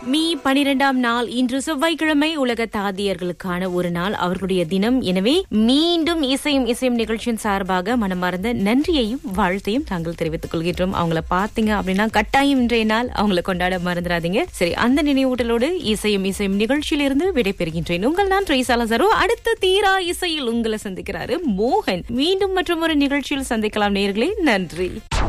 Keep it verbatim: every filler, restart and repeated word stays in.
Me பனிரெண்டாம் நாள் இன்று செவ்வாய்க்கிழமை உலக தாதியர்களுக்கான ஒரு நாள், அவர்களுடைய தினம். எனவே மீண்டும் இசையும் இசையும் நிகழ்ச்சியின் சார்பாக மனமார்ந்த நன்றியையும் வாழ்த்தையும் நாங்கள் தெரிவித்துக் கொள்கின்றோம். அவங்கள பாத்தீங்க அப்படின்னா கட்டாயம் இன்றைய நாள் அவங்களை கொண்டாட மறந்துடாதீங்க. சரி, அந்த நினைவூட்டலோடு இசையும் இசையும் நிகழ்ச்சியிலிருந்து விடைபெறுகின்றேன். உங்கள் நான் ட்ரைசாலசரோ. அடுத்த தீரா இசையில் உங்களை சந்திக்கிறாரு மோகன். மீண்டும் மற்றும் ஒரு நிகழ்ச்சியில் சந்திக்கலாம் நேயர்களே. நன்றி.